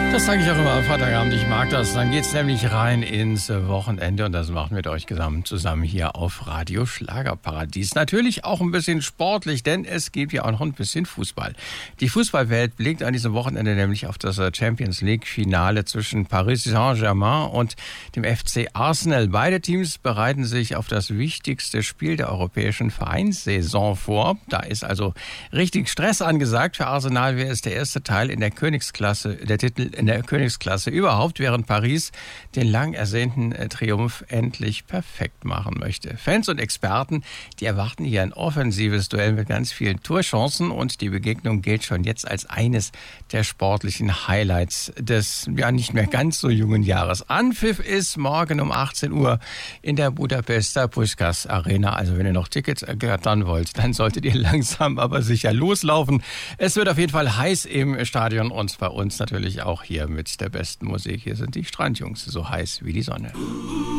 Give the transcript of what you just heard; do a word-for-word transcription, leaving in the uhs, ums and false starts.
Das sage ich auch immer am Freitagabend, ich mag das. Dann geht's nämlich rein ins Wochenende und das machen wir mit euch zusammen, zusammen hier auf Radio Schlagerparadies. Natürlich auch ein bisschen sportlich, denn es gibt ja auch noch ein bisschen Fußball. Die Fußballwelt blickt an diesem Wochenende nämlich auf das Champions League Finale zwischen Paris Saint-Germain und dem F C Arsenal. Beide Teams bereiten sich auf das wichtigste Spiel der europäischen Vereinssaison vor. Da ist also richtig Stress angesagt. Für Arsenal wäre es der erste Teil in der Königsklasse, der Titel in der Königsklasse überhaupt, während Paris den lang ersehnten Triumph endlich perfekt machen möchte. Fans und Experten, die erwarten hier ein offensives Duell mit ganz vielen Torchancen und die Begegnung gilt schon jetzt als eines der sportlichen Highlights des ja nicht mehr ganz so jungen Jahres. Anpfiff ist morgen um achtzehn Uhr in der Budapester Puskás Arena. Also wenn ihr noch Tickets ergattern wollt, dann solltet ihr langsam aber sicher loslaufen. Es wird auf jeden Fall heiß im Stadion und bei uns natürlich auch hier mit der besten Musik. Hier sind die Strandjungs, so heiß wie die Sonne.